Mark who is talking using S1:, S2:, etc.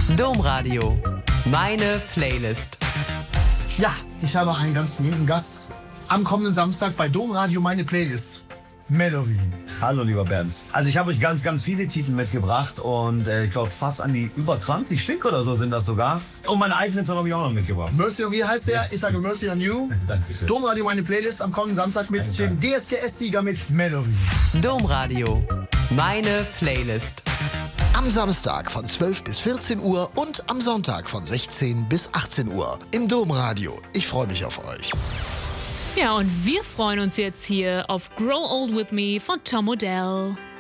S1: Domradio. Meine Playlist.
S2: Ja, ich habe einen ganz lieben Gast am kommenden Samstag bei Domradio Meine Playlist. Melody.
S3: Hallo lieber Bernd. Also ich habe euch ganz, ganz viele Titel mitgebracht und ich glaube fast an die über 20 Stück oder so sind das sogar. Und meine eigenen Song habe ich auch noch mitgebracht.
S2: Mercy on Me heißt der.
S3: Yes.
S2: Ich sage Mercy on You.
S3: Dankeschön.
S2: Domradio Meine Playlist am kommenden Samstag mit dem DSDS-Sieger mit Melody.
S1: Domradio. Meine Playlist.
S4: Am Samstag von 12 bis 14 Uhr und am Sonntag von 16 bis 18 Uhr im Domradio. Ich freue mich auf euch.
S5: Ja, und wir freuen uns jetzt hier auf Grow Old With Me von Tom Odell.